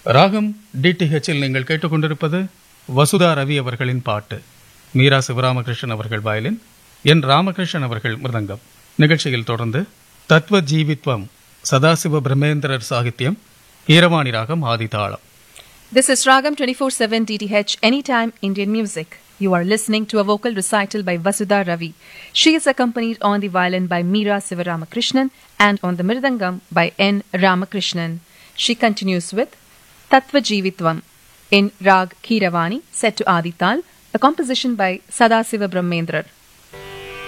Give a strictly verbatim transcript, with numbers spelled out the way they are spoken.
ராகம் டிடிஹெச்சில் நீங்கள் கேட்டுக்கொண்டிருப்பது வசுதா ரவி அவர்களின் பாட்டு. மீரா சிவராமகிருஷ்ணன் அவர்கள் வயலின், என் ராமகிருஷ்ணன் அவர்கள் மிருதங்கம். நிகழ்ச்சியில் தொடர்ந்து தத்வ ஜீவித்வம் சதாசிவ பிரம்மேந்திரர் சாகித்யம், ஈரவாணி ராகம் ஆதிதாளம். This is Ragam twenty-four seven D T H Anytime Indian Music. You are listening to a vocal recital by Vasudha Ravi. She is accompanied on the violin by Meera Sivaramakrishnan and on the mridangam by N. Ramakrishnan. She continues with Tattva Jeevitvam in Rag Keeravani set to Adi Tal, a composition by Sadasiva Brahmendrar.